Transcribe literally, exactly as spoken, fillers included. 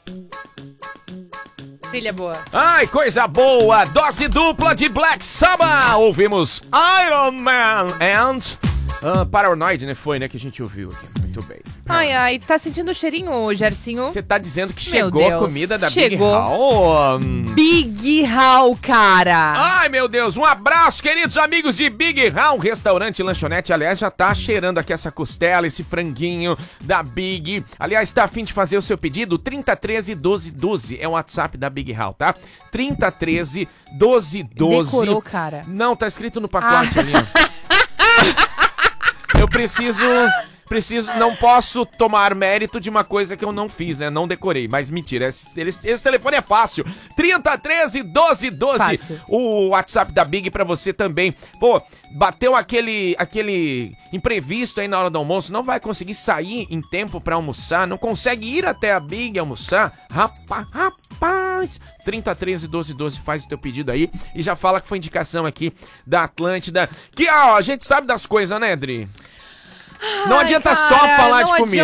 Trilha boa. Ai, coisa boa! Dose dupla de Black Sabbath! Ouvimos Iron Man and... Uh, Paranoid, né? Foi, né? Que a gente ouviu aqui. Muito bem. Ai, ai, tá sentindo o cheirinho, Gersinho? Você tá dizendo que Meu chegou a Deus, comida da chegou. Big Hall? Hum. Big Hall, cara! Ai, meu Deus, um abraço, queridos amigos de Big Hall, restaurante e lanchonete. Aliás, já tá cheirando aqui essa costela, esse franguinho da Big. Aliás, tá a fim de fazer o seu pedido? trinta treze doze doze é o WhatsApp da Big Hall, tá? trinta treze doze doze. Decorou, cara. Não, tá escrito no pacote ah. ali, ó. Eu preciso... Preciso, não posso tomar mérito de uma coisa que eu não fiz, né? Não decorei, mas mentira, esse, esse, esse telefone é fácil. trinta treze doze doze, fácil. O WhatsApp da Big pra você também. Pô, bateu aquele, aquele imprevisto aí na hora do almoço, não vai conseguir sair em tempo pra almoçar, não consegue ir até a Big almoçar. Rapaz, rapaz, trinta treze doze doze, faz o teu pedido aí e já fala que foi indicação aqui da Atlântida. Que, ó, a gente sabe das coisas, né, Dri? Não Ai, adianta cara, só falar de comida.